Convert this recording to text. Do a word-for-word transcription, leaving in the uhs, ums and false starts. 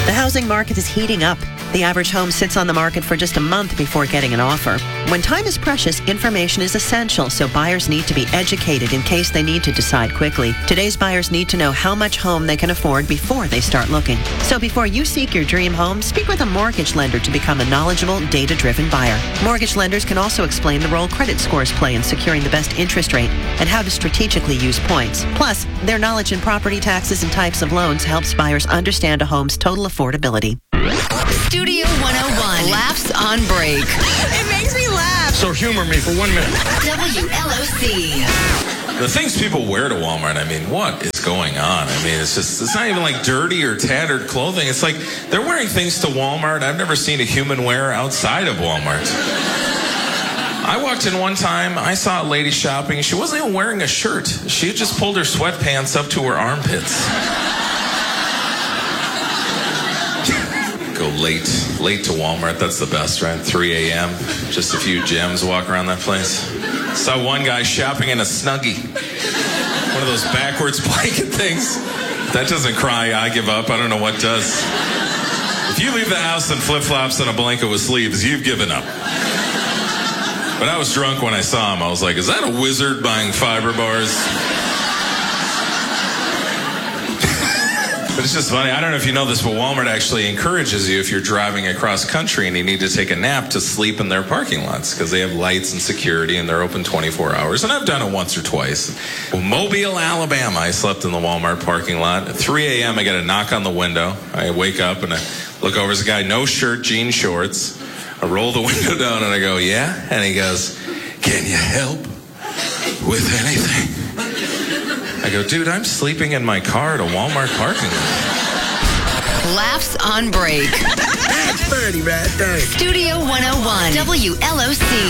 The housing market is heating up. The average home sits on the market for just a month before getting an offer. When time is precious, information is essential, so buyers need to be educated in case they need to decide quickly. Today's buyers need to know how much home they can afford before they start looking. So before you seek your dream home, speak with a mortgage lender to become a knowledgeable, data-driven buyer. Mortgage lenders can also explain the role credit scores play in securing the best interest rate and how to strategically use points. Plus, their knowledge in property taxes and types of loans helps buyers understand a home's total affordability. Studio one oh one. Laughs on break. It makes me laugh. So humor me for one minute. W L O C. The things people wear to Walmart, I mean, what is going on? I mean, it's just, it's not even like dirty or tattered clothing. It's like they're wearing things to Walmart I've never seen a human wear outside of Walmart. I walked in one time, I saw a lady shopping. She wasn't even wearing a shirt. She had just pulled her sweatpants up to her armpits. Go late, late to Walmart. That's the best, right? three a.m. Just a few gems walk around that place. Saw one guy shopping in a Snuggie. One of those backwards blanket things. That doesn't cry, I give up. I don't know what does. If you leave the house in flip-flops and a blanket with sleeves, you've given up. But I was drunk when I saw him. I was like, is that a wizard buying fiber bars? But it's just funny. I don't know if you know this, but Walmart actually encourages you, if you're driving across country and you need to take a nap, to sleep in their parking lots because they have lights and security and they're open twenty-four hours. And I've done it once or twice. Well, Mobile, Alabama, I slept in the Walmart parking lot. At three a.m., I get a knock on the window. I wake up and I look over. There's a guy, no shirt, jean shorts. I roll the window down and I go, yeah? And he goes, can you help with anything? I go, dude, I'm sleeping in my car at a Walmart parking lot. Laughs on break. That's funny, right there. Studio one oh one. W L O C.